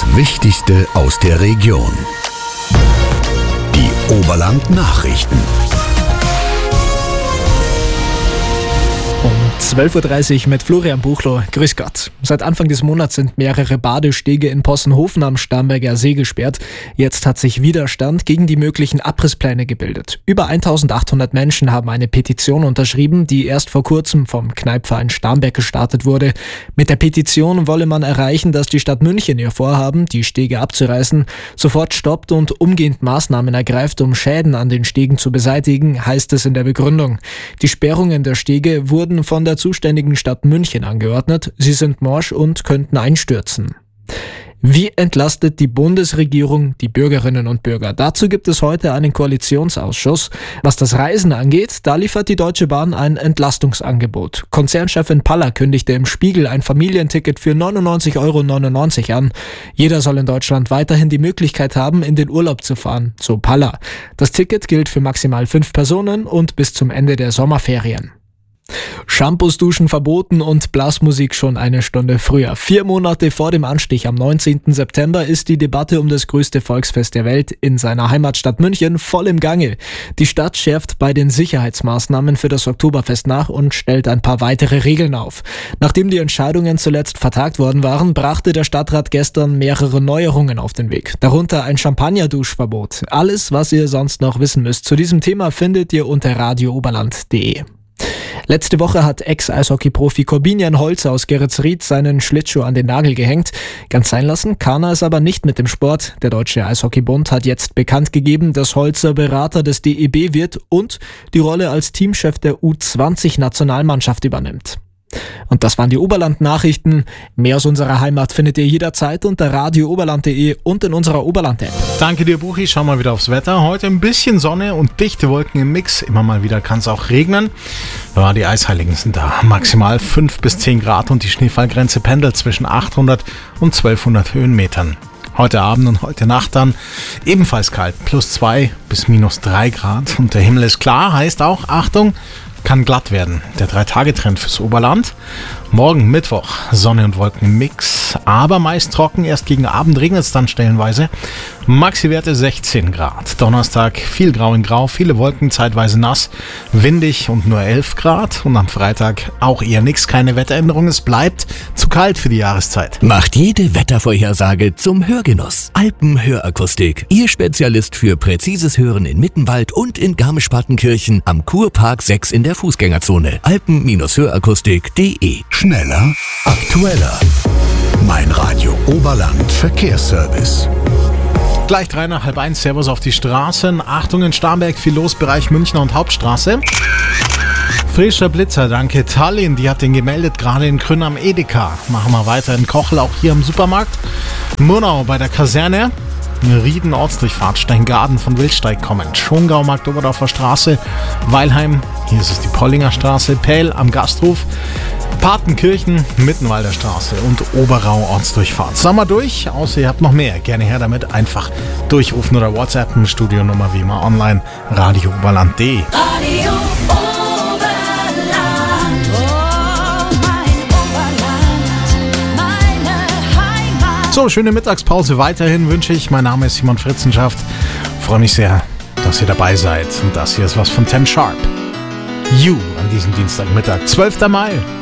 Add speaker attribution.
Speaker 1: Wichtigste aus der Region. Die Oberland-Nachrichten.
Speaker 2: Um 12.30 Uhr mit Florian Buchloh. Grüß Gott. Seit Anfang des Monats sind mehrere Badestege in Possenhofen am Starnberger See gesperrt. Jetzt hat sich Widerstand gegen die möglichen Abrisspläne gebildet. Über 1800 Menschen haben eine Petition unterschrieben, die erst vor kurzem vom Kneipverein Starnberg gestartet wurde. Mit der Petition wolle man erreichen, dass die Stadt München ihr Vorhaben, die Stege abzureißen, sofort stoppt und umgehend Maßnahmen ergreift, um Schäden an den Stegen zu beseitigen, heißt es in der Begründung. Die Sperrungen der Stege wurden von der zuständigen Stadt München angeordnet. Sie sind morsch und könnten einstürzen. Wie entlastet die Bundesregierung die Bürgerinnen und Bürger? Dazu gibt es heute einen Koalitionsausschuss. Was das Reisen angeht, da liefert die Deutsche Bahn ein Entlastungsangebot. Konzernchefin Paller kündigte im Spiegel ein Familienticket für 99,99 € an. Jeder soll in Deutschland weiterhin die Möglichkeit haben, in den Urlaub zu fahren, so Paller. Das Ticket gilt für maximal 5 Personen und bis zum Ende der Sommerferien. Shampoos, Duschen verboten und Blasmusik schon eine Stunde früher. 4 Monate vor dem Anstich am 19. September ist die Debatte um das größte Volksfest der Welt in seiner Heimatstadt München voll im Gange. Die Stadt schärft bei den Sicherheitsmaßnahmen für das Oktoberfest nach und stellt ein paar weitere Regeln auf. Nachdem die Entscheidungen zuletzt vertagt worden waren, brachte der Stadtrat gestern mehrere Neuerungen auf den Weg. Darunter ein Champagnerduschverbot. Alles, was ihr sonst noch wissen müsst zu diesem Thema, findet ihr unter radiooberland.de. Letzte Woche hat Ex-Eishockey-Profi Corbinian Holzer aus Geretsried seinen Schlittschuh an den Nagel gehängt. Ganz sein lassen kann er es aber nicht mit dem Sport. Der Deutsche Eishockeybund hat jetzt bekannt gegeben, dass Holzer Berater des DEB wird und die Rolle als Teamchef der U20-Nationalmannschaft übernimmt. Und das waren die Oberland-Nachrichten. Mehr aus unserer Heimat findet ihr jederzeit unter radiooberland.de und in unserer Oberland-App.
Speaker 3: Danke dir, Buchi. Schau mal wieder aufs Wetter. Heute ein bisschen Sonne und dichte Wolken im Mix. Immer mal wieder kann es auch regnen. Ja, die Eisheiligen sind da. Maximal 5 bis 10 Grad und die Schneefallgrenze pendelt zwischen 800 und 1200 Höhenmetern. Heute Abend und heute Nacht dann ebenfalls kalt. +2 bis -3 Grad. Und der Himmel ist klar, heißt auch, Achtung, kann glatt werden. Der 3-Tage-Trend fürs Oberland. Morgen Mittwoch, Sonne und Wolkenmix, aber meist trocken. Erst gegen Abend regnet es dann stellenweise. Maxi-Werte 16 Grad. Donnerstag viel Grau in Grau, viele Wolken, zeitweise nass, windig und nur 11 Grad. Und am Freitag auch eher nichts, keine Wetteränderung. Es bleibt zu kalt für die Jahreszeit.
Speaker 1: Macht jede Wettervorhersage zum Hörgenuss. Alpenhörakustik. Ihr Spezialist für präzises Hören in Mittenwald und in Garmisch-Partenkirchen am Kurpark 6 in der Fußgängerzone. Alpen-Hörakustik.de. Schneller, aktueller. Mein Radio Oberland Verkehrsservice.
Speaker 3: Gleich 3 nach 12:30, Servus auf die Straßen. Achtung in Starnberg, viel los, Bereich Münchner und Hauptstraße. Frischer Blitzer, danke Tallinn, die hat den gemeldet, gerade in Grün am Edeka. Machen wir weiter in Kochel, auch hier am Supermarkt. Murnau bei der Kaserne. Rieden Ortsdurchfahrt, Steingaden von Wildsteig kommend. Schongau, Marktoberdorfer Straße. Weilheim, hier ist es die Pollinger Straße. Pähl am Gasthof. Partenkirchen, Mittenwalder Straße und Oberau Ortsdurchfahrt. Sagen wir durch, außer ihr habt noch mehr. Gerne her damit, einfach durchrufen oder WhatsAppen. Studionummer wie immer online, radiooberland.de.
Speaker 4: Radio Oberland, oh mein Oberland, meine Heimat.
Speaker 3: So, schöne Mittagspause weiterhin wünsche ich. Mein Name ist Simon Fritzenschaft. Freue mich sehr, dass ihr dabei seid. Und das hier ist was von Ten Sharp. You an diesem Dienstagmittag, 12. Mai.